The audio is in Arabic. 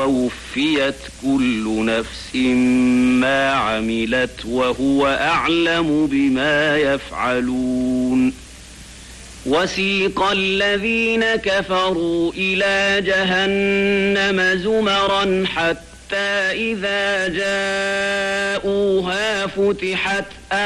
ووفيت كل نفس ما عملت وهو أعلم بما يفعلون. وسيق الذين كفروا إلى جهنم زمرا حتى إذا جاءوها فتحت